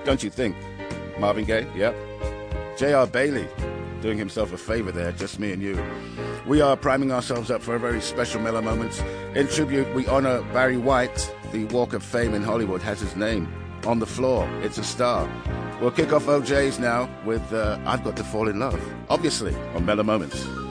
Don't you think? Marvin Gaye, yep. J.R. Bailey, doing himself a favor there, just me and you. We are priming ourselves up for a very special Mellow Moments. In tribute, we honor Barry White. The Walk of Fame in Hollywood has his name on the floor. It's a star. We'll kick off OJ's now with I've Got to Fall in Love, obviously, on Mellow Moments.